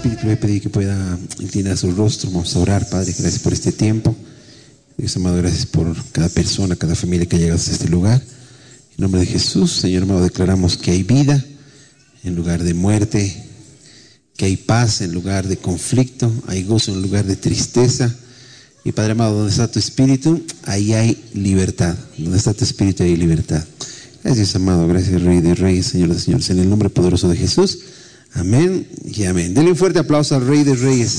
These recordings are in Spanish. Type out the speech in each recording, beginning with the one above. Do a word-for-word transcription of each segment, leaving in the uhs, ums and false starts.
Espíritu, le voy a pedir que pueda inclinar su rostro. Vamos a orar. Padre, gracias por este tiempo. Dios amado, gracias por cada persona, cada familia que ha llegado hasta este lugar. En nombre de Jesús, Señor amado, declaramos que hay vida en lugar de muerte, que hay paz en lugar de conflicto, hay gozo en lugar de tristeza. Y Padre amado, donde está tu Espíritu, ahí hay libertad. Donde está tu Espíritu, hay libertad. Gracias, amado. Gracias, Rey de Reyes, Señor de Señores. En el nombre poderoso de Jesús. Amén y amén. Denle un fuerte aplauso al Rey de Reyes.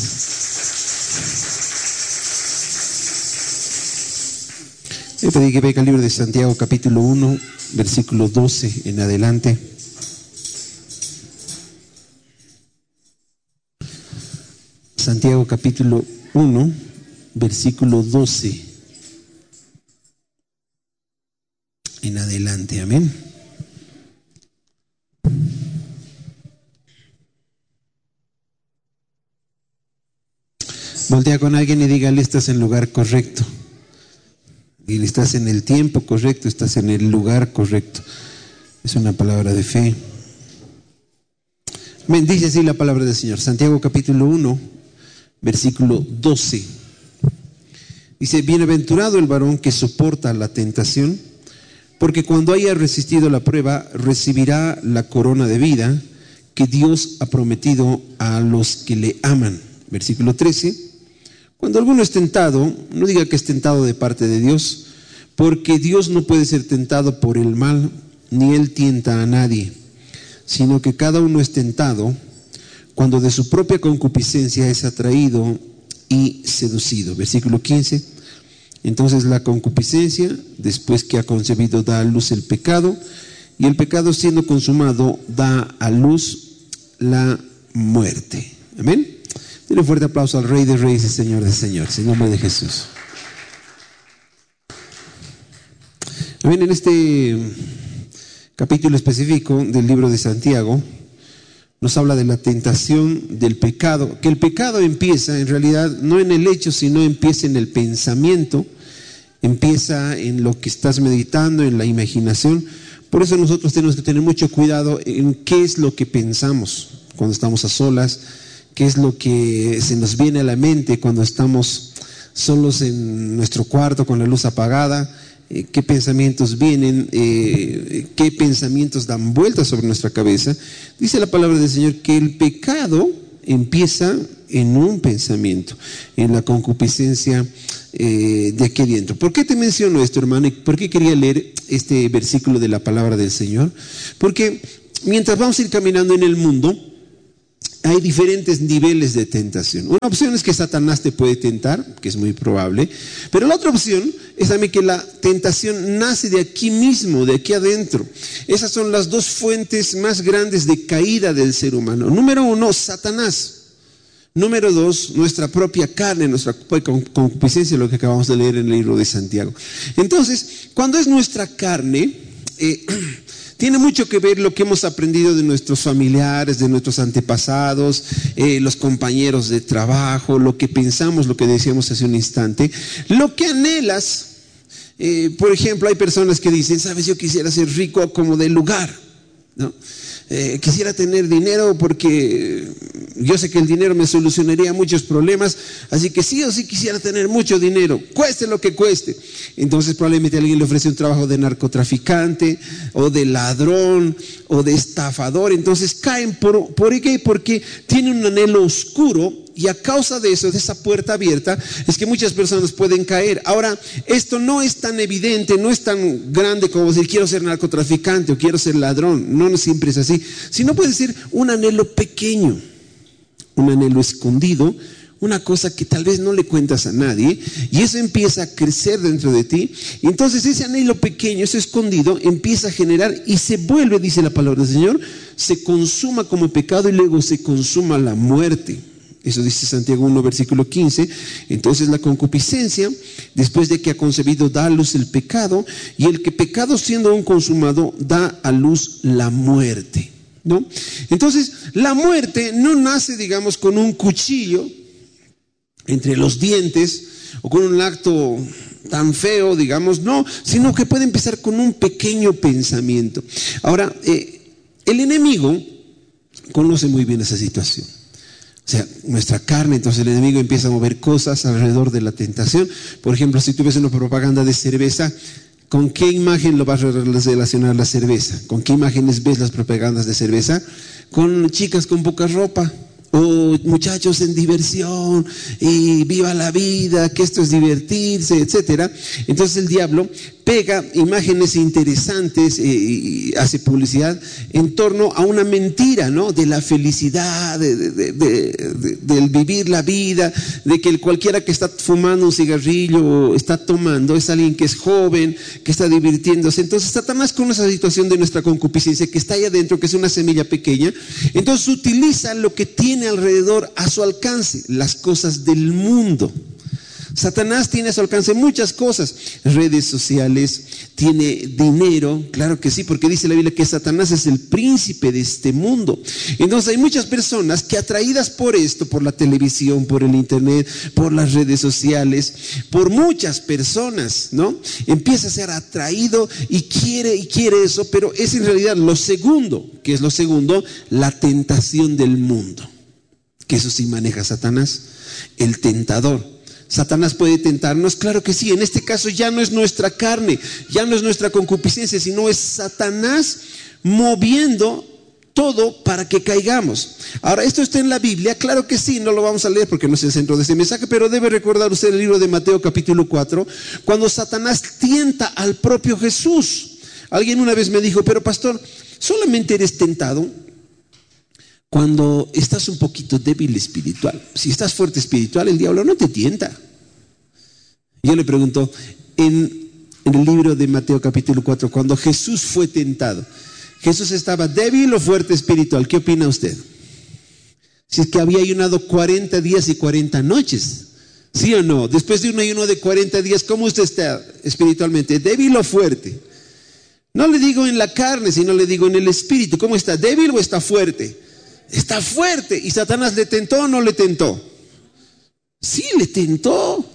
Le pedí que venga el libro de Santiago, capítulo uno, versículo doce en adelante. Santiago, capítulo uno, versículo doce en adelante. Amén. Voltea con alguien y dígale: estás en el lugar correcto. Y estás en el tiempo correcto, estás en el lugar correcto. Es una palabra de fe. Amén. Dice así la palabra del Señor. Santiago capítulo uno, versículo doce. Dice: bienaventurado el varón que soporta la tentación, porque cuando haya resistido la prueba, recibirá la corona de vida que Dios ha prometido a los que le aman. Versículo trece. Cuando alguno es tentado, no diga que es tentado de parte de Dios, porque Dios no puede ser tentado por el mal, ni Él tienta a nadie, sino que cada uno es tentado cuando de su propia concupiscencia es atraído y seducido. Versículo quince. Entonces la concupiscencia, después que ha concebido, da a luz el pecado, y el pecado, siendo consumado, da a luz la muerte. Amén. Denle un fuerte aplauso al Rey de Reyes y Señor de Señores, en nombre de Jesús. Amén. En este capítulo específico del libro de Santiago, nos habla de la tentación del pecado, que el pecado empieza en realidad no en el hecho, sino empieza en el pensamiento, empieza en lo que estás meditando, en la imaginación. Por eso nosotros tenemos que tener mucho cuidado en qué es lo que pensamos cuando estamos a solas, qué es lo que se nos viene a la mente cuando estamos solos en nuestro cuarto con la luz apagada. Eh, qué pensamientos vienen, eh, qué pensamientos dan vueltas sobre nuestra cabeza. Dice la palabra del Señor que el pecado empieza en un pensamiento, en la concupiscencia eh, de aquí adentro. ¿Por qué te menciono esto, hermano? ¿Y por qué quería leer este versículo de la palabra del Señor? Porque mientras vamos a ir caminando en el mundo, hay diferentes niveles de tentación. Una opción es que Satanás te puede tentar, que es muy probable, pero la otra opción es también que la tentación nace de aquí mismo, de aquí adentro. Esas son las dos fuentes más grandes de caída del ser humano. Número uno, Satanás. Número dos, nuestra propia carne, nuestra concupiscencia, lo que acabamos de leer en el libro de Santiago. Entonces, cuando es nuestra carne, eh, tiene mucho que ver lo que hemos aprendido de nuestros familiares, de nuestros antepasados, eh, los compañeros de trabajo, lo que pensamos, lo que decíamos hace un instante, lo que anhelas. Eh, por ejemplo, hay personas que dicen: sabes, yo quisiera ser rico como del lugar, ¿no? Eh, quisiera tener dinero porque yo sé que el dinero me solucionaría muchos problemas, así que sí o sí quisiera tener mucho dinero, cueste lo que cueste. Entonces probablemente alguien le ofrece un trabajo de narcotraficante o de ladrón o de estafador. Entonces caen por, ¿por qué? Porque tienen un anhelo oscuro, y a causa de eso, de esa puerta abierta, es que muchas personas pueden caer. Ahora, esto no es tan evidente, no es tan grande como decir quiero ser narcotraficante o quiero ser ladrón. No, no siempre es así, sino puede ser un anhelo pequeño, un anhelo escondido, una cosa que tal vez no le cuentas a nadie, y eso empieza a crecer dentro de ti. Y entonces ese anhelo pequeño, ese escondido, empieza a generar y se vuelve, dice la palabra del Señor, se consuma como pecado y luego se consuma la muerte. Eso dice Santiago uno, versículo quince. Entonces la concupiscencia, después de que ha concebido, da a luz el pecado, y el que pecado, siendo aún consumado, da a luz la muerte, ¿no? Entonces la muerte no nace, digamos, con un cuchillo entre los dientes o con un acto tan feo, digamos, no, sino que puede empezar con un pequeño pensamiento. Ahora, eh, el enemigo conoce muy bien esa situación. O sea, nuestra carne, entonces el enemigo empieza a mover cosas alrededor de la tentación. Por ejemplo, si tú ves una propaganda de cerveza, ¿con qué imagen lo vas a relacionar la cerveza? ¿Con qué imágenes ves las propagandas de cerveza? Con chicas con poca ropa, o muchachos en diversión, y viva la vida, que esto es divertirse, etcétera. Entonces el diablo pega imágenes interesantes eh, y hace publicidad en torno a una mentira, ¿no? De la felicidad, de, de, de, de, de, del vivir la vida, de que el cualquiera que está fumando un cigarrillo o está tomando es alguien que es joven, que está divirtiéndose. Entonces Satanás, con esa situación de nuestra concupiscencia que está ahí adentro, que es una semilla pequeña, entonces utiliza lo que tiene alrededor a su alcance, las cosas del mundo. Satanás tiene a su alcance muchas cosas, redes sociales, tiene dinero, claro que sí, porque dice la Biblia que Satanás es el príncipe de este mundo. Entonces hay muchas personas que, atraídas por esto, por la televisión, por el internet, por las redes sociales, por muchas personas, ¿no? Empieza a ser atraído y quiere y quiere eso, pero es en realidad lo segundo, que es lo segundo, la tentación del mundo, que eso sí maneja Satanás, el tentador. Satanás puede tentarnos, claro que sí. En este caso ya no es nuestra carne, ya no es nuestra concupiscencia, sino es Satanás moviendo todo para que caigamos. Ahora, ¿esto está en la Biblia? Claro que sí, no lo vamos a leer porque no es el centro de este mensaje, pero debe recordar usted el libro de Mateo capítulo cuatro, cuando Satanás tienta al propio Jesús. Alguien una vez me dijo, pero pastor, ¿solamente eres tentado cuando estás un poquito débil espiritual? Si estás fuerte espiritual, el diablo no te tienta? Yo le pregunto, en, en el libro de Mateo capítulo cuatro, cuando Jesús fue tentado, ¿Jesús estaba débil o fuerte espiritual? ¿Qué opina usted? Si es que había ayunado cuarenta días y cuarenta noches, ¿sí o no? Después de un ayuno de cuarenta días, ¿cómo usted está espiritualmente? ¿Débil o fuerte? No le digo en la carne, sino le digo en el espíritu. ¿Cómo está? ¿Débil o está fuerte? Está fuerte. ¿Y Satanás le tentó o no le tentó? Sí, le tentó.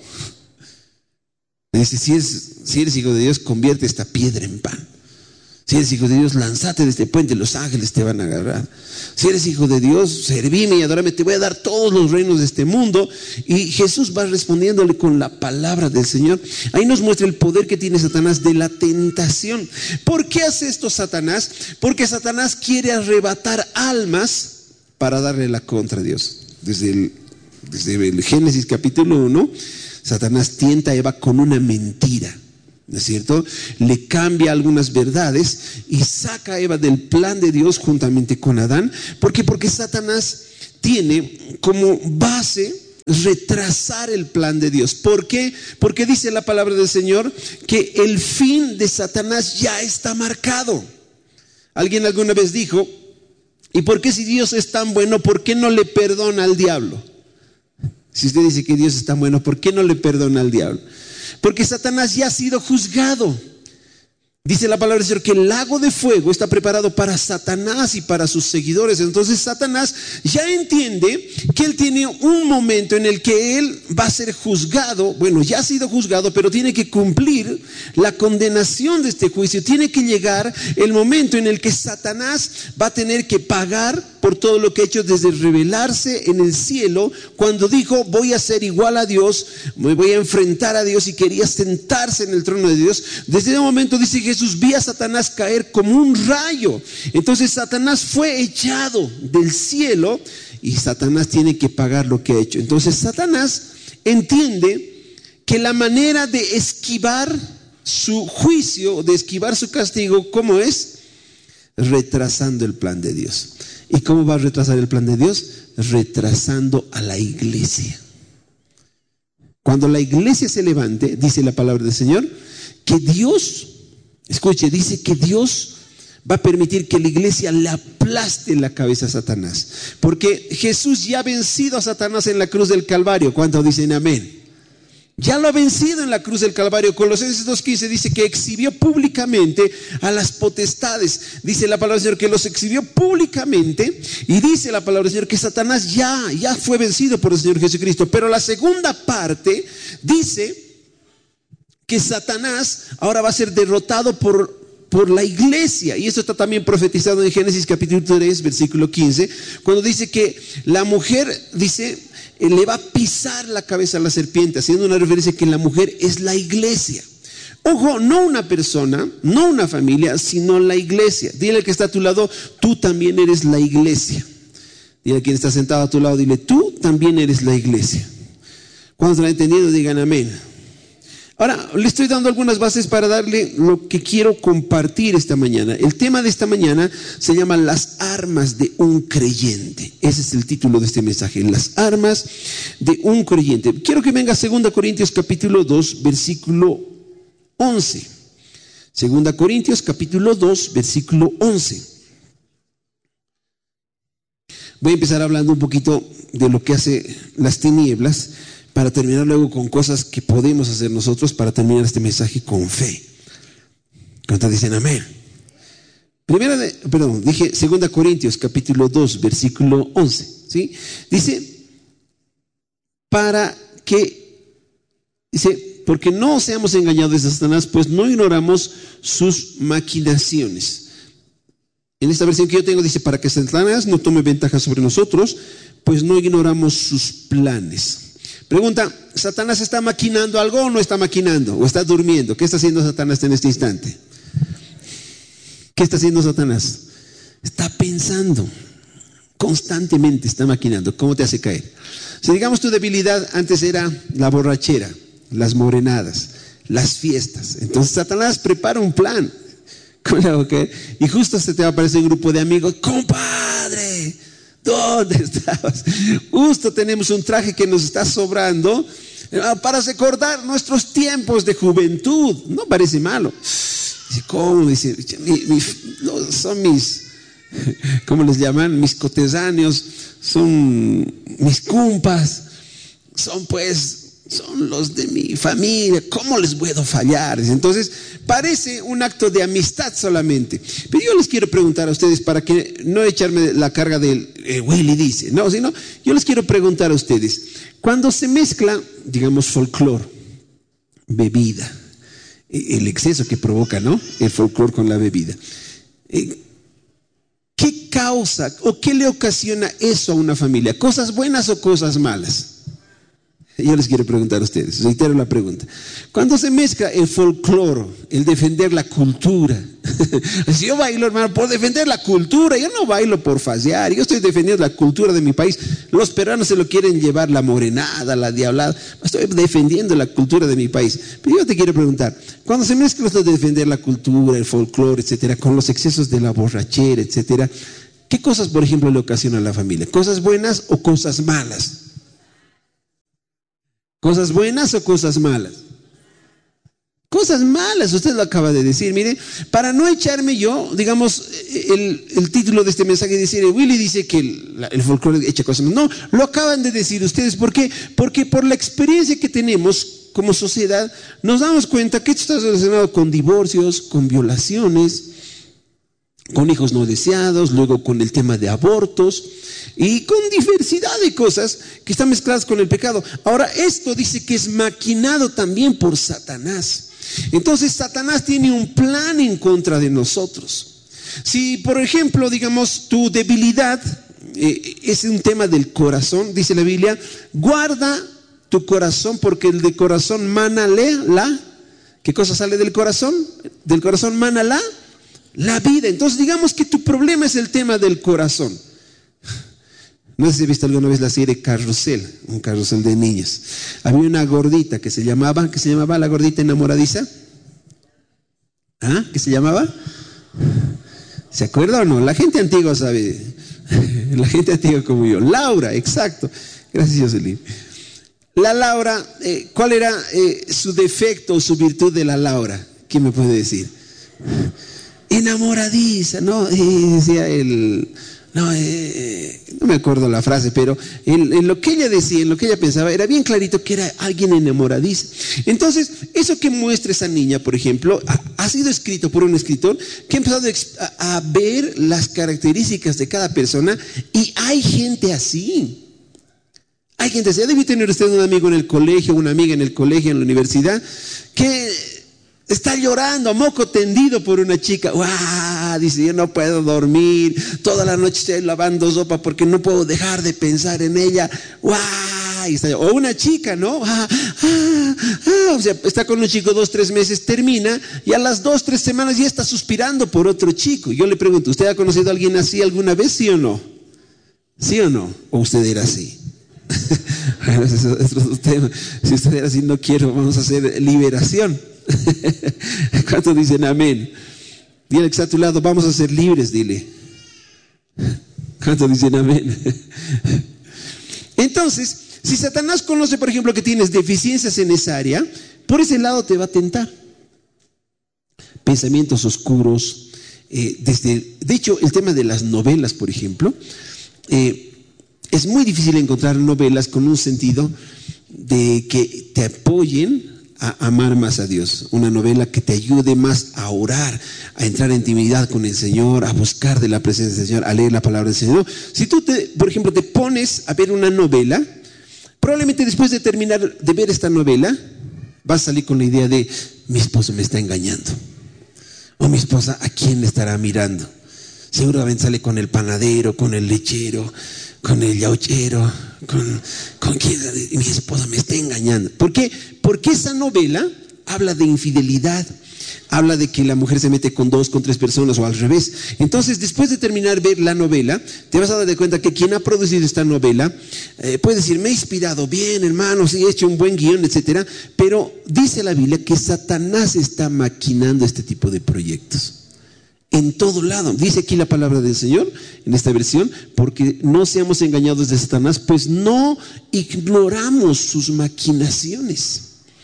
Dice, si eres, si eres hijo de Dios, convierte esta piedra en pan. Si eres hijo de Dios, lánzate de este puente, los ángeles te van a agarrar. Si eres hijo de Dios, servime y adórame, te voy a dar todos los reinos de este mundo. Y Jesús va respondiéndole con la palabra del Señor. Ahí nos muestra el poder que tiene Satanás de la tentación. ¿Por qué hace esto Satanás? Porque Satanás quiere arrebatar almas para darle la contra a Dios. Desde el, desde el Génesis capítulo uno, Satanás tienta a Eva con una mentira, ¿no es cierto? Le cambia algunas verdades y saca a Eva del plan de Dios juntamente con Adán. ¿Por qué? Porque Satanás tiene como base retrasar el plan de Dios. ¿Por qué? Porque dice la palabra del Señor que el fin de Satanás ya está marcado. Alguien alguna vez dijo, ¿y por qué si Dios es tan bueno, por qué no le perdona al diablo? Si usted dice que Dios es tan bueno, ¿por qué no le perdona al diablo? Porque Satanás ya ha sido juzgado. Dice la palabra del Señor que el lago de fuego está preparado para Satanás y para sus seguidores. Entonces Satanás ya entiende que él tiene un momento en el que él va a ser juzgado. Bueno, ya ha sido juzgado, pero tiene que cumplir la condenación de este juicio. Tiene que llegar el momento en el que Satanás va a tener que pagar por todo lo que ha hecho desde revelarse en el cielo, cuando dijo, voy a ser igual a Dios, me voy a enfrentar a Dios, y quería sentarse en el trono de Dios. Desde ese momento, dice Jesús, vi a Satanás caer como un rayo. Entonces Satanás fue echado del cielo y Satanás tiene que pagar lo que ha hecho. Entonces Satanás entiende que la manera de esquivar su juicio, de esquivar su castigo, ¿cómo es? Retrasando el plan de Dios. ¿Y cómo va a retrasar el plan de Dios? Retrasando a la iglesia. Cuando la iglesia se levante, dice la palabra del Señor, que Dios, escuche, dice que Dios va a permitir que la iglesia le aplaste la cabeza a Satanás. Porque Jesús ya ha vencido a Satanás en la cruz del Calvario. ¿Cuántos dicen amén? Ya lo ha vencido en la cruz del Calvario. Colosenses dos quince dice que exhibió públicamente a las potestades. Dice la palabra del Señor que los exhibió públicamente. Y dice la palabra del Señor que Satanás ya, ya fue vencido por el Señor Jesucristo. Pero la segunda parte dice que Satanás ahora va a ser derrotado por por la iglesia. Y esto está también profetizado en Génesis capítulo tres, versículo quince, cuando dice que la mujer, dice, le va a pisar la cabeza a la serpiente, haciendo una referencia que la mujer es la iglesia. Ojo, no una persona, no una familia, sino la iglesia. Dile al que está a tu lado, tú también eres la iglesia. Dile a quien está sentado a tu lado, dile, tú también eres la iglesia. ¿Cuántos lo han entendido? Digan amén. Ahora, le estoy dando algunas bases para darle lo que quiero compartir esta mañana. El tema de esta mañana se llama las armas de un creyente. Ese es el título de este mensaje, las armas de un creyente. Quiero que venga segunda Corintios capítulo dos, versículo once. segunda Corintios capítulo dos, versículo once. Voy a empezar hablando un poquito de lo que hace las tinieblas, para terminar luego con cosas que podemos hacer nosotros para terminar este mensaje con fe. ¿Cuántos dicen amén? Primera de, perdón, dije segunda Corintios capítulo dos, versículo once, ¿sí? Dice, para que, dice, porque no seamos engañados de Satanás, pues no ignoramos sus maquinaciones. En esta versión que yo tengo dice, para que Satanás no tome ventaja sobre nosotros, pues no ignoramos sus planes. Pregunta, ¿Satanás está maquinando algo o no está maquinando? ¿O está durmiendo? ¿Qué está haciendo Satanás en este instante? ¿Qué está haciendo Satanás? Está pensando, constantemente está maquinando. ¿Cómo te hace caer? Si digamos tu debilidad antes era la borrachera, las morenadas, las fiestas. Entonces Satanás prepara un plan. Y justo se te va a aparecer un grupo de amigos, compadre, ¿dónde estabas? Justo tenemos un traje que nos está sobrando para recordar nuestros tiempos de juventud. No parece malo. Dice, ¿cómo? Dice, mi, mi, no, son mis, ¿cómo les llaman? Mis coterráneos, son mis compas, son pues, son los de mi familia, ¿cómo les puedo fallar? Entonces, parece un acto de amistad solamente. Pero yo les quiero preguntar a ustedes, para que no echarme la carga del eh, Willy dice, no, sino yo les quiero preguntar a ustedes, cuando se mezcla, digamos, folclore, bebida, el exceso que provoca, ¿no? El folclore con la bebida. ¿Qué causa o qué le ocasiona eso a una familia? ¿Cosas buenas o cosas malas? Yo les quiero preguntar a ustedes, reitero la pregunta. Cuando se mezcla el folclore, el defender la cultura, si yo bailo, hermano, por defender la cultura, yo no bailo por fallar, yo estoy defendiendo la cultura de mi país. Los peruanos se lo quieren llevar la morenada, la diablada, estoy defendiendo la cultura de mi país. Pero yo te quiero preguntar, cuando se mezcla esto de defender la cultura, el folclore, etcétera, con los excesos de la borrachera, etcétera, ¿qué cosas, por ejemplo, le ocasionan a la familia? ¿Cosas buenas o cosas malas? ¿Cosas buenas o cosas malas? Cosas malas, usted lo acaba de decir. Mire, para no echarme yo, digamos, el, el título de este mensaje dice, Willy dice que el, el folclore echa cosas malas. No, lo acaban de decir ustedes. ¿Por qué? Porque por la experiencia que tenemos como sociedad, nos damos cuenta que esto está relacionado con divorcios, con violaciones, con hijos no deseados, luego con el tema de abortos y con diversidad de cosas que están mezcladas con el pecado. Ahora, esto dice que es maquinado también por Satanás. Entonces, Satanás tiene un plan en contra de nosotros. Si, por ejemplo, digamos, tu debilidad eh, es un tema del corazón, dice la Biblia, guarda tu corazón porque el de corazón mana la, ¿qué cosa sale del corazón? Del corazón mana la La vida. Entonces digamos que tu problema es el tema del corazón. No sé si has visto alguna vez la serie Carrusel, un carrusel de niños. Había una gordita que se llamaba, ¿qué se llamaba la gordita enamoradiza? ¿Ah? ¿Qué se llamaba? ¿Se acuerda o no? La gente antigua sabe. La gente antigua como yo. Laura, exacto. Gracias, Jocelyn. La Laura, eh, ¿cuál era eh, su defecto o su virtud de la Laura? ¿Quién me puede decir? Enamoradiza, ¿no? Y decía el, no, eh, no me acuerdo la frase, pero en, en lo que ella decía, en lo que ella pensaba, era bien clarito que era alguien enamoradiza. Entonces, eso que muestra esa niña, por ejemplo, ha, ha sido escrito por un escritor que ha empezado a, a ver las características de cada persona, y hay gente así. Hay gente así. Debe tener usted un amigo en el colegio, una amiga en el colegio, en la universidad, que Está llorando, moco tendido por una chica. ¡Guau! Dice, yo no puedo dormir. Toda la noche estoy lavando sopa porque no puedo dejar de pensar en ella. ¡Guau! Y está, o una chica, ¿no? Ah, ah, ah, o sea, está con un chico dos, tres meses, termina y a las dos, tres semanas ya está suspirando por otro chico. Yo le pregunto, ¿usted ha conocido a alguien así alguna vez, sí o no? ¿Sí o no? ¿O usted era así? Bueno, eso es otro tema. Si usted era así, no quiero, vamos a hacer liberación. ¿Cuántos dicen amén? Dile que está a tu lado, vamos a ser libres, dile. ¿Cuántos dicen amén? Entonces, si Satanás conoce, por ejemplo, que tienes deficiencias en esa área, por ese lado te va a tentar. Pensamientos oscuros, eh, desde, de hecho, el tema de las novelas, por ejemplo, eh, es muy difícil encontrar novelas con un sentido de que te apoyen a amar más a Dios. Una novela que te ayude más a orar, a entrar en intimidad con el Señor, a buscar de la presencia del Señor, a leer la palabra del Señor. Si tú, te, por ejemplo, te pones a ver una novela, probablemente después de terminar de ver esta novela, vas a salir con la idea de, mi esposo me está engañando. O mi esposa, ¿a quién le estará mirando? Seguramente sale con el panadero, con el lechero, con el yauchero, con, con quien mi esposa me está engañando. ¿Por qué? Porque esa novela habla de infidelidad, habla de que la mujer se mete con dos, con tres personas o al revés. Entonces, después de terminar de ver la novela, te vas a dar de cuenta que quien ha producido esta novela eh, puede decir, me he inspirado bien, hermano, sí, he hecho un buen guión, etcétera. Pero dice la Biblia que Satanás está maquinando este tipo de proyectos. En todo lado, dice aquí la palabra del Señor en esta versión, porque no seamos engañados de Satanás, pues no ignoramos sus maquinaciones.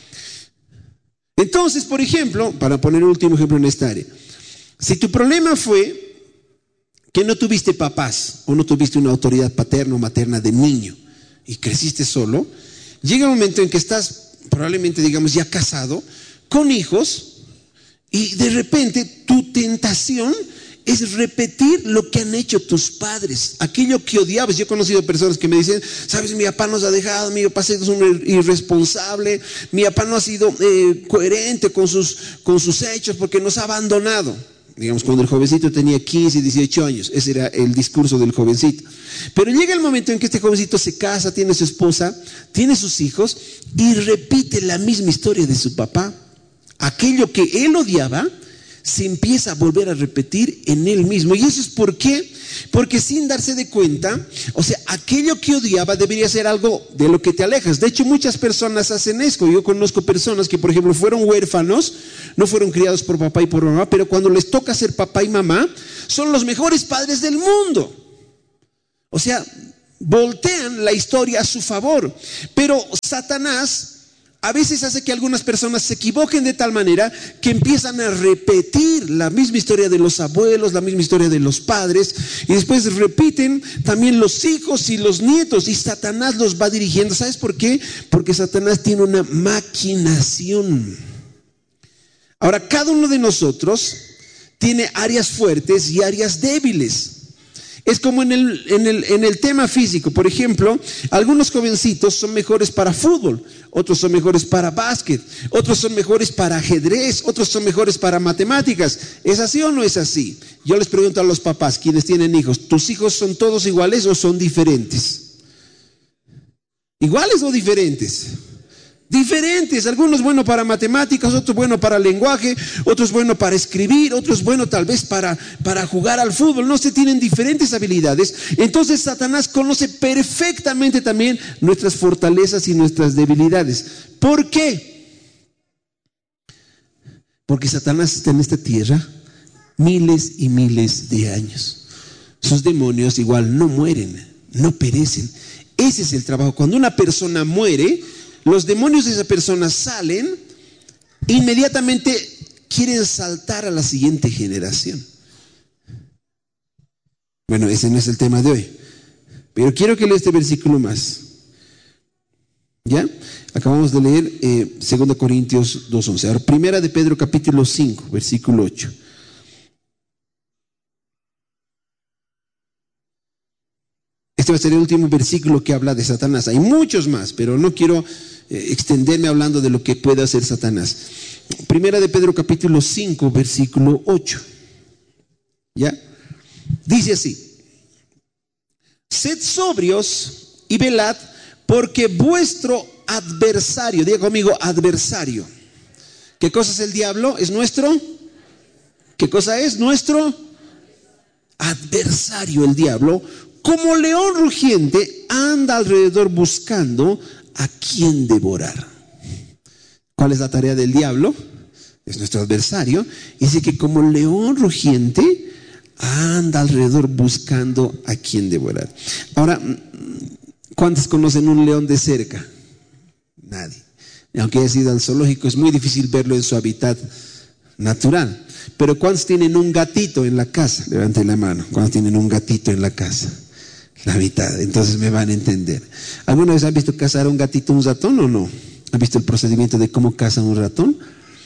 Entonces, por ejemplo, para poner un último ejemplo en esta área, si tu problema fue que no tuviste papás o no tuviste una autoridad paterna o materna de niño y creciste solo, llega un momento en que estás probablemente, digamos, ya casado, con hijos. Y de repente tu tentación es repetir lo que han hecho tus padres, aquello que odiabas. Yo he conocido personas que me dicen, sabes, mi papá nos ha dejado, mi papá es un irresponsable, mi papá no ha sido eh, coherente con sus, con sus hechos porque nos ha abandonado. Digamos, cuando el jovencito tenía quince, dieciocho años, ese era el discurso del jovencito. Pero llega el momento en que este jovencito se casa, tiene su esposa, tiene sus hijos y repite la misma historia de su papá. Aquello que él odiaba se empieza a volver a repetir en él mismo. ¿Y eso es por qué? Porque sin darse de cuenta, o sea, aquello que odiaba debería ser algo de lo que te alejas. De hecho, muchas personas hacen esto. Yo conozco personas que, por ejemplo, fueron huérfanos, no fueron criados por papá y por mamá, pero cuando les toca ser papá y mamá, son los mejores padres del mundo. O sea, voltean la historia a su favor. Pero Satanás a veces hace que algunas personas se equivoquen de tal manera que empiezan a repetir la misma historia de los abuelos, la misma historia de los padres, y después repiten también los hijos y los nietos, y Satanás los va dirigiendo. ¿Sabes por qué? Porque Satanás tiene una maquinación. Ahora, cada uno de nosotros tiene áreas fuertes y áreas débiles. Es como en el, en el, en el tema físico. Por ejemplo, algunos jovencitos son mejores para fútbol, otros son mejores para básquet, otros son mejores para ajedrez, otros son mejores para matemáticas. ¿Es así o no es así? Yo les pregunto a los papás, quienes tienen hijos, ¿tus hijos son todos iguales o son diferentes? ¿Iguales o diferentes? Diferentes, algunos buenos para matemáticas, otros buenos para lenguaje, otros buenos para escribir, otros buenos tal vez para, para jugar al fútbol. No sé, tienen diferentes habilidades. Entonces Satanás conoce perfectamente también nuestras fortalezas y nuestras debilidades. ¿Por qué? Porque Satanás está en esta tierra miles y miles de años. Sus demonios igual no mueren, no perecen. Ese es el trabajo. Cuando una persona muere, los demonios de esa persona salen, inmediatamente quieren saltar a la siguiente generación. Bueno, ese no es el tema de hoy, pero quiero que lea este versículo más. ¿Ya? Acabamos de leer eh, dos Corintios dos once. Ahora, primera de Pedro capítulo cinco, versículo ocho. Este va a ser el último versículo que habla de Satanás. Hay muchos más, pero no quiero eh, extenderme hablando de lo que puede hacer Satanás. Primera de Pedro capítulo cinco, versículo ocho. ¿Ya? Dice así: sed sobrios y velad, porque vuestro adversario, diga conmigo, adversario. ¿Qué cosa es el diablo? ¿Es nuestro? ¿Qué cosa es? Nuestro adversario, el diablo, como león rugiente, anda alrededor buscando a quien devorar. ¿Cuál es la tarea del diablo? Es nuestro adversario. Dice que como león rugiente anda alrededor buscando a quien devorar. Ahora, ¿cuántos conocen un león de cerca? Nadie. Aunque haya sido al zoológico, es muy difícil verlo en su hábitat natural. Pero ¿cuántos tienen un gatito en la casa? Levanten la mano. ¿Cuántos tienen un gatito en la casa? La mitad. Entonces me van a entender. ¿Alguna vez han visto cazar a un gatito un ratón o no? ¿Han visto el procedimiento de cómo cazan un ratón?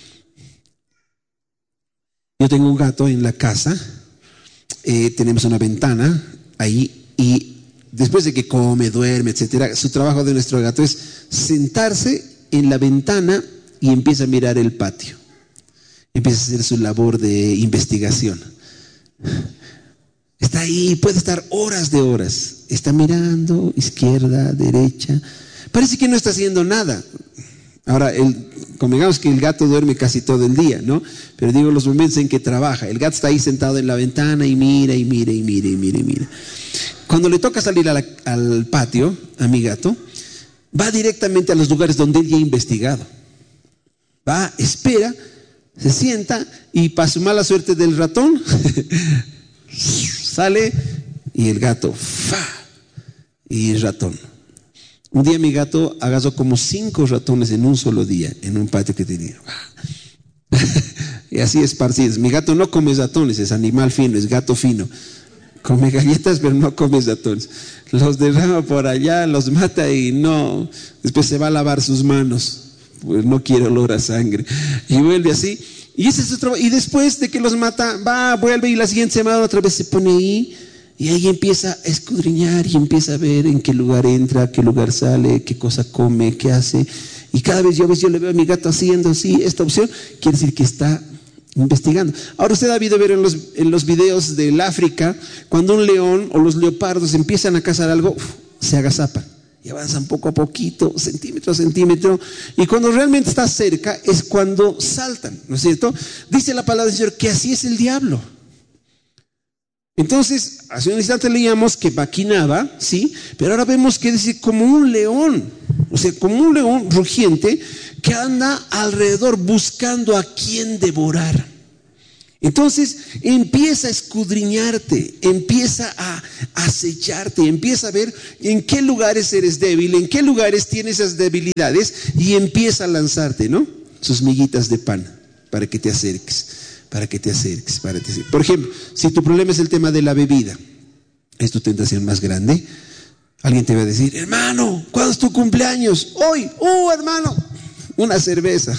Yo tengo un gato en la casa. Eh, tenemos una ventana ahí y después de que come, duerme, etcétera, su trabajo de nuestro gato es sentarse en la ventana y empieza a mirar el patio. Empieza a hacer su labor de investigación. Está ahí, puede estar horas de horas. Está mirando izquierda, derecha. Parece que no está haciendo nada. Ahora, el, convengamos que el gato duerme casi todo el día, ¿no? Pero digo los momentos en que trabaja. El gato está ahí sentado en la ventana y mira, y mira, y mira, y mira, y mira. Cuando le toca salir a la, al patio, a mi gato, va directamente a los lugares donde él ya ha investigado. Va, espera, se sienta y para su mala suerte del ratón, sale y el gato, ¡fa! Y el ratón. Un día mi gato agarró como cinco ratones en un solo día, en un patio que tenía. Y así esparcidos. Mi gato no come ratones, es animal fino, es gato fino. Come galletas, pero no come ratones. Los derrama por allá, los mata y no. Después se va a lavar sus manos, pues no quiere olor a sangre. Y vuelve así. Y ese es su trabajo. Y después de que los mata, va, vuelve y la siguiente semana otra vez se pone ahí. Y ahí empieza a escudriñar y empieza a ver en qué lugar entra, qué lugar sale, qué cosa come, qué hace. Y cada vez yo, vez yo le veo a mi gato haciendo así, esta opción, quiere decir que está investigando. Ahora usted ha debido ver en los, en los videos del África, cuando un león o los leopardos empiezan a cazar algo, uf, se agazapan y avanzan poco a poquito, centímetro a centímetro, y cuando realmente está cerca es cuando saltan, ¿no es cierto? Dice la palabra del Señor que así es el diablo. Entonces, hace un instante leíamos que maquinaba, ¿sí? Pero ahora vemos que dice como un león, o sea, como un león rugiente que anda alrededor buscando a quien devorar. Entonces, empieza a escudriñarte, empieza a acecharte, empieza a ver en qué lugares eres débil, en qué lugares tienes esas debilidades y empieza a lanzarte, ¿no? Sus miguitas de pan para que te acerques. Para que te acerques, para que te acerques. Por ejemplo, si tu problema es el tema de la bebida, es tu tentación más grande, alguien te va a decir, hermano, ¿cuándo es tu cumpleaños? Hoy, ¡uh, hermano! Una cerveza.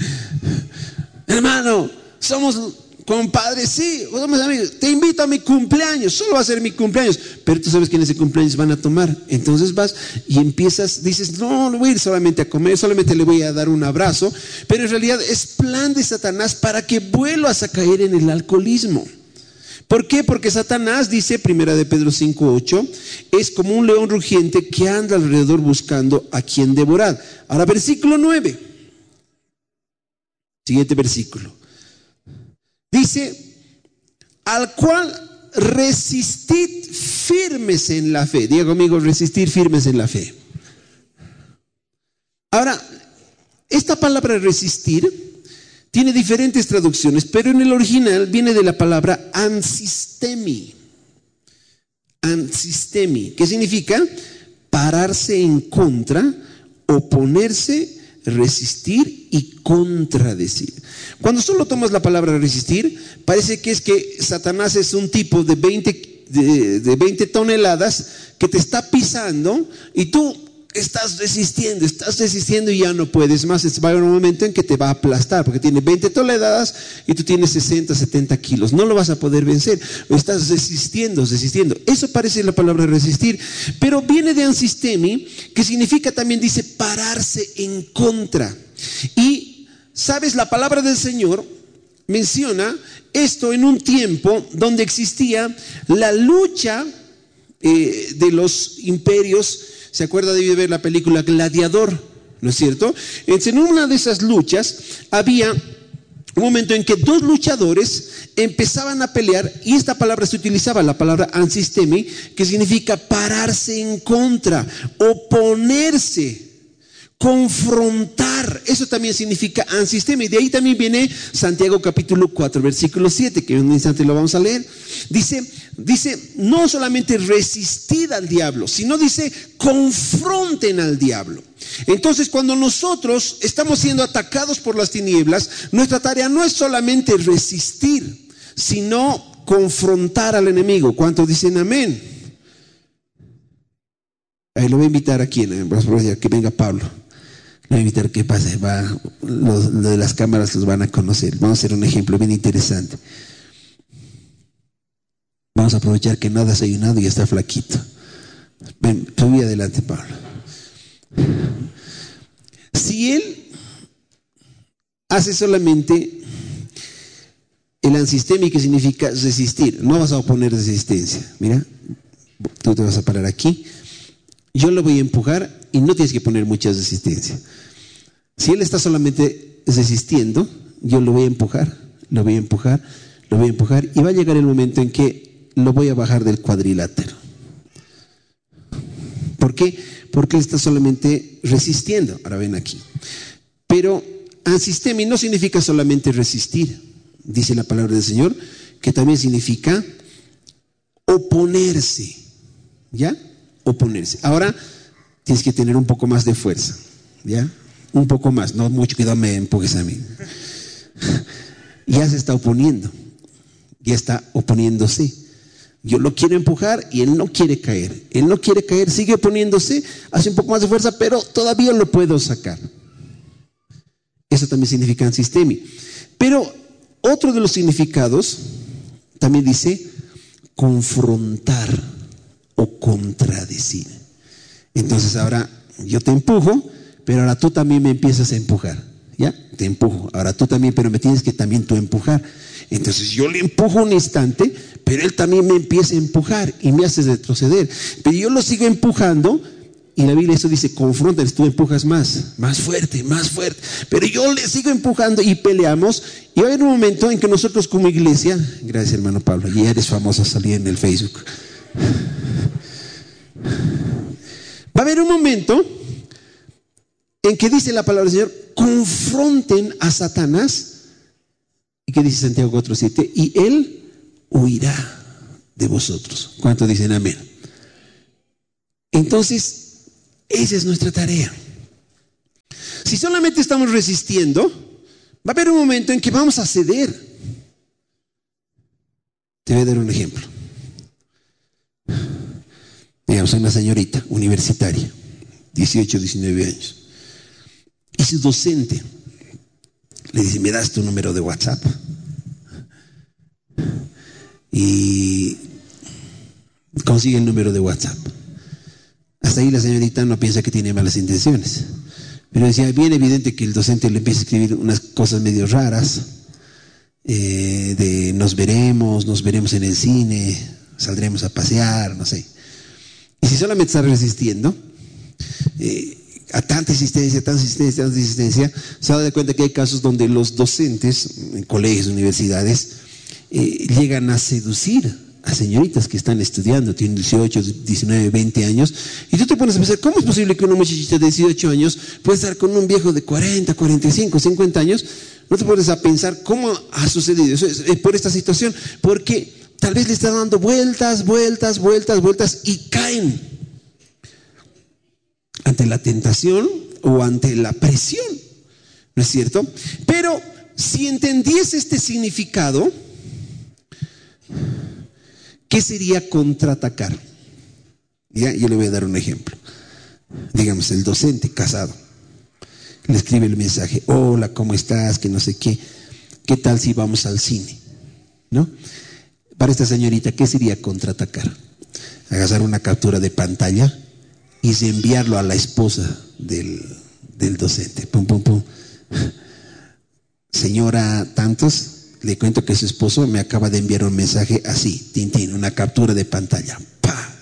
Hermano, somos compadres, sí, somos amigos, te invito a mi cumpleaños, solo va a ser mi cumpleaños, pero tú sabes que en ese cumpleaños van a tomar, entonces vas y empiezas, dices, no, no voy a ir solamente a comer, solamente le voy a dar un abrazo, pero en realidad es plan de Satanás para que vuelvas a caer en el alcoholismo. ¿Por qué? Porque Satanás, dice primera de Pedro cinco ocho, es como un león rugiente que anda alrededor buscando a quien devorar. Ahora versículo nueve, siguiente versículo. Dice, al cual resistid firmes en la fe. Diga conmigo, resistir firmes en la fe. Ahora, esta palabra resistir tiene diferentes traducciones, pero en el original viene de la palabra ansistemi. Ansistemi, ¿qué significa? Pararse en contra, oponerse, resistir y contradecir. Cuando solo tomas la palabra resistir, parece que es que Satanás es un tipo de veinte, de, de veinte toneladas que te está pisando y tú estás resistiendo, estás resistiendo y ya no puedes más. Va a haber un momento en que te va a aplastar porque tiene veinte toneladas y tú tienes sesenta, setenta kilos. No lo vas a poder vencer. Estás resistiendo, resistiendo. Eso parece la palabra resistir, pero viene de ansistemi, que significa también, dice, pararse en contra. Y sabes, la palabra del Señor menciona esto en un tiempo donde existía la lucha eh, de los imperios. ¿Se acuerda de ver la película Gladiador? ¿No es cierto? Entonces, en una de esas luchas había un momento en que dos luchadores empezaban a pelear, y esta palabra se utilizaba, la palabra ansistemi, que significa pararse en contra, oponerse, confrontar. Eso también significa ansistemi. De ahí también viene Santiago capítulo cuatro, versículo siete, que en un instante lo vamos a leer. Dice, dice, no solamente resistid al diablo, sino dice, confronten al diablo. Entonces, cuando nosotros estamos siendo atacados por las tinieblas, nuestra tarea no es solamente resistir, sino confrontar al enemigo. ¿Cuántos dicen amén? Ahí lo voy a invitar aquí, ¿no? Que venga Pablo. Le voy a invitar que pase. Va, los, los de las cámaras los van a conocer. Vamos a hacer un ejemplo bien interesante. Vamos a aprovechar que no ha desayunado y está flaquito. Ven, subí adelante, Pablo. Si él hace solamente el ansistemi, que significa resistir, no vas a oponer resistencia. Mira, tú te vas a parar aquí, yo lo voy a empujar y no tienes que poner mucha resistencia. Si él está solamente resistiendo, yo lo voy a empujar, lo voy a empujar, lo voy a empujar, y va a llegar el momento en que lo voy a bajar del cuadrilátero. ¿Por qué? Porque él está solamente resistiendo. Ahora ven aquí. Pero ansistemi no significa solamente resistir. Dice la palabra del Señor que también significa oponerse. ¿Ya? Oponerse. Ahora tienes que tener un poco más de fuerza. ¿Ya? Un poco más. No mucho, cuidado, me empujes a mí. Ya se está oponiendo. Ya está oponiéndose. Yo lo quiero empujar y él no quiere caer. Él no quiere caer, sigue oponiéndose, hace un poco más de fuerza, pero todavía lo puedo sacar. Eso también significa ansistemi. Pero otro de los significados también dice confrontar o contradecir. Entonces ahora yo te empujo, pero ahora tú también me empiezas a empujar. ¿Ya? Te empujo. Ahora tú también, pero me tienes que también tú empujar. Entonces yo le empujo un instante, pero él también me empieza a empujar y me hace retroceder. Pero yo lo sigo empujando, y la Biblia eso dice, confrontas, tú empujas más, más fuerte, más fuerte. Pero yo le sigo empujando y peleamos, y va a haber un momento en que nosotros como iglesia, gracias hermano Pablo, ya eres famoso a salir en el Facebook. Va a haber un momento en que dice la palabra del Señor, confronten a Satanás. ¿Y qué dice Santiago cuatro siete? Y él huirá de vosotros. ¿Cuántos dicen amén? Entonces, esa es nuestra tarea. Si solamente estamos resistiendo, va a haber un momento en que vamos a ceder. Te voy a dar un ejemplo. Digamos, una señorita universitaria, dieciocho, diecinueve años, y su docente le dice, ¿me das tu número de WhatsApp? Y consigue el número de WhatsApp. Hasta ahí la señorita no piensa que tiene malas intenciones, pero decía, bien evidente que el docente le empieza a escribir unas cosas medio raras, eh, de nos veremos, nos veremos en el cine, saldremos a pasear, no sé. Y si solamente está resistiendo, eh, a tanta insistencia, tanta insistencia, tanta insistencia, se da cuenta que hay casos donde los docentes en colegios, universidades, eh, llegan a seducir a señoritas que están estudiando, tienen dieciocho, diecinueve, veinte años, y tú te pones a pensar, ¿cómo es posible que una muchachita de dieciocho años pueda estar con un viejo de cuarenta, cuarenta y cinco, cincuenta años? No te pones a pensar cómo ha sucedido eso, es, es por esta situación, porque tal vez le está dando vueltas, vueltas, vueltas, vueltas, y caen ante la tentación o ante la presión, ¿no es cierto? Pero si entendiese este significado, ¿qué sería contraatacar? Ya, yo le voy a dar un ejemplo. Digamos, el docente casado le escribe el mensaje, hola, ¿cómo estás? Que no sé qué, ¿qué tal si vamos al cine? ¿No? Para esta señorita, ¿qué sería contraatacar? Agarrar una captura de pantalla y enviarlo a la esposa del, del docente. Pum, pum, pum. Señora tantos, le cuento que su esposo me acaba de enviar un mensaje así, tintín, una captura de pantalla. ¡Pah!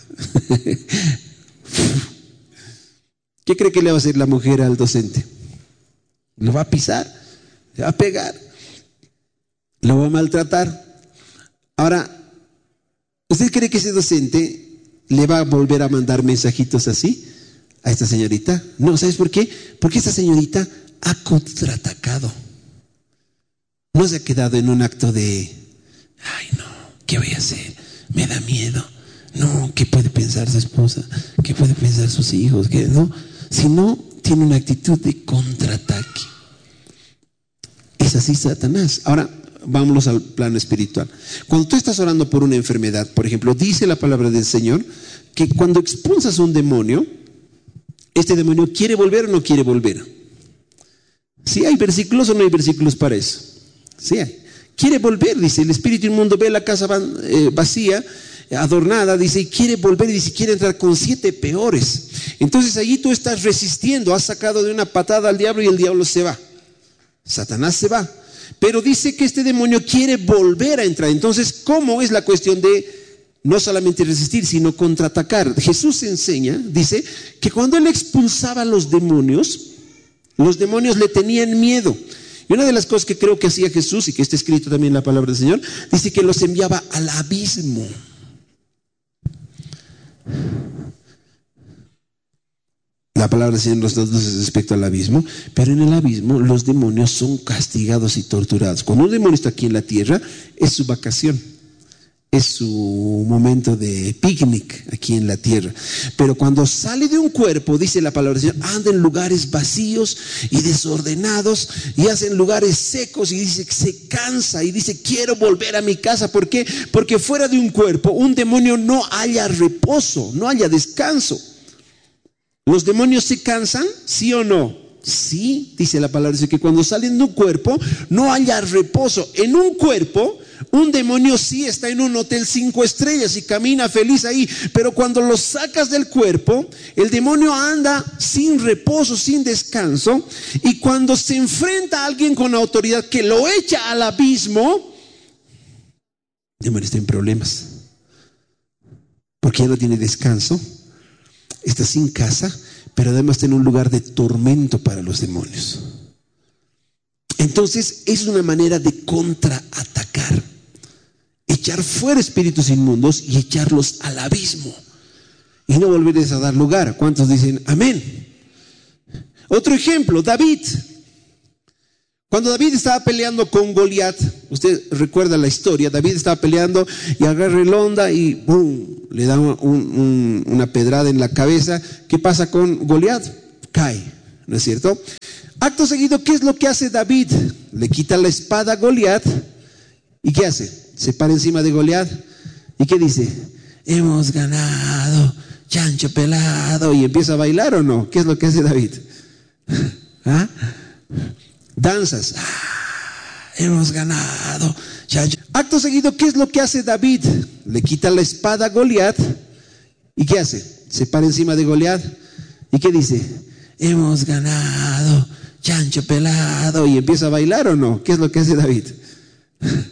¿Qué cree que le va a hacer la mujer al docente? Lo va a pisar, le va a pegar, lo va a maltratar. Ahora, ¿usted cree que ese docente le va a volver a mandar mensajitos así a esta señorita? No, ¿sabes por qué? Porque esta señorita ha contraatacado. No se ha quedado en un acto de, ay no, ¿qué voy a hacer? Me da miedo. No, ¿qué puede pensar su esposa? ¿Qué puede pensar sus hijos? ¿Qué? No, sino tiene una actitud de contraataque. Es así Satanás. Ahora, vámonos al plano espiritual. Cuando tú estás orando por una enfermedad, por ejemplo, dice la palabra del Señor que cuando expulsas un demonio, este demonio quiere volver o no quiere volver. ¿Sí hay versículos o no hay versículos para eso? Sí hay. Quiere volver, dice, el espíritu inmundo ve la casa vacía, adornada, dice, y quiere volver, y dice, quiere entrar con siete peores. Entonces allí tú estás resistiendo, has sacado de una patada al diablo y el diablo se va. Satanás se va. Pero dice que este demonio quiere volver a entrar. Entonces, ¿cómo es la cuestión de no solamente resistir, sino contraatacar? Jesús enseña, dice, que cuando él expulsaba a los demonios, los demonios le tenían miedo. Y una de las cosas que creo que hacía Jesús, y que está escrito también en la palabra del Señor, dice que los enviaba al abismo. La palabra del Señor nos dice respecto al abismo, pero en el abismo los demonios son castigados y torturados. Cuando un demonio está aquí en la tierra, es su vacación, es su momento de picnic aquí en la tierra. Pero cuando sale de un cuerpo, dice la palabra del Señor, anda en lugares vacíos y desordenados y hacen lugares secos, y dice que se cansa y dice, quiero volver a mi casa. ¿Por qué? Porque fuera de un cuerpo un demonio no halla reposo, no halla descanso. ¿Los demonios se cansan? ¿Sí o no? Sí, dice la palabra, dice que cuando salen de un cuerpo no haya reposo. En un cuerpo, un demonio sí está en un hotel cinco estrellas y camina feliz ahí, pero cuando lo sacas del cuerpo, el demonio anda sin reposo, sin descanso, y cuando se enfrenta a alguien con autoridad que lo echa al abismo, el demonio está en problemas, porque ya no tiene descanso, está sin casa, pero además está en un lugar de tormento para los demonios. Entonces es una manera de contraatacar, echar fuera espíritus inmundos y echarlos al abismo y no volverles a dar lugar. ¿Cuántos dicen amén? Otro ejemplo, David. Cuando David estaba peleando con Goliat, usted recuerda la historia, David estaba peleando y agarra el honda y ¡boom!, le da un, un, una pedrada en la cabeza. ¿Qué pasa con Goliat? Cae, ¿no es cierto? Acto seguido, ¿qué es lo que hace David? Le quita la espada a Goliat y ¿qué hace? Se para encima de Goliat y ¿qué dice? Hemos ganado, chancho pelado, y empieza a bailar, ¿o no? ¿Qué es lo que hace David? ¿Ah? Danzas, ah, hemos ganado, chancho. Acto seguido, ¿qué es lo que hace David? Le quita la espada a Goliat y ¿qué hace? Se para encima de Goliat y ¿qué dice? Hemos ganado, chancho pelado, y empieza a bailar, ¿o no? ¿Qué es lo que hace David?